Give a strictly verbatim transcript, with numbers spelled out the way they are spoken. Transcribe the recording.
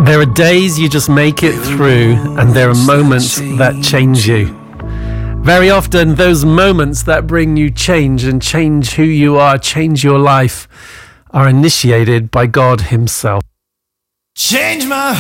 There are days you just make it through, and there are moments that change you. Very often, those moments that bring you change and change who you are, change your life, are initiated by God Himself. Change my